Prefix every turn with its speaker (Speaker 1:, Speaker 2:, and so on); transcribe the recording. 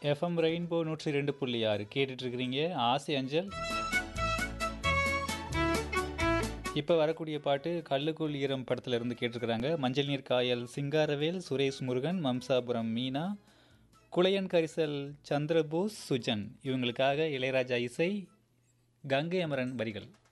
Speaker 1: FM rainbow 102.6 கேட்டுட்டு இருக்கிறீங்க ஆசை அஞ்சல். இப்போ வரக்கூடிய பாட்டு கல்லுக்குள் ஈரம் படத்துல இருந்து கேட்டிருக்கிறாங்க. மஞ்சள் நீர் காயல் சிங்காரவேல், சுரேஷ் முருகன், மம்சாபுரம் மீனா, குளையன் கரிசல் சந்திரபோஸ், சுஜன் இவங்களுக்காக இளையராஜா இசை, கங்கை அமரன் வரிகள்.